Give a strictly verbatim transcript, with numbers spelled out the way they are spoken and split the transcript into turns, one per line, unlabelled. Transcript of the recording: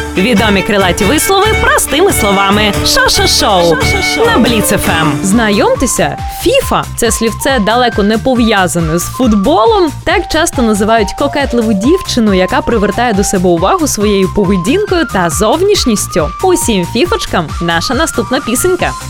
Відомі крилаті вислови простими словами. Шо-шо-шоу на Бліц еф ем. Знайомтеся, фіфа – це слівце далеко не пов'язане з футболом. Так часто називають кокетливу дівчину, яка привертає до себе увагу своєю поведінкою та зовнішністю. Усім фіфочкам наша наступна пісенька.